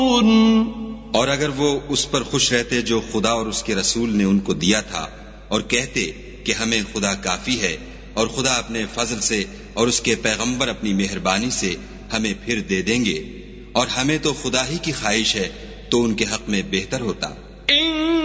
और अगर वो उस पर खुश रहते जो खुदा और उसके रसूल ने उनको दिया था, और कहते कि हमें खुदा काफी है, और खुदा अपने फजल से और उसके पैगंबर अपनी मेहरबानी से हमें फिर दे देंगे, और हमें तो खुदा ही की ख्वाहिश है, तो उनके हक में बेहतर होता।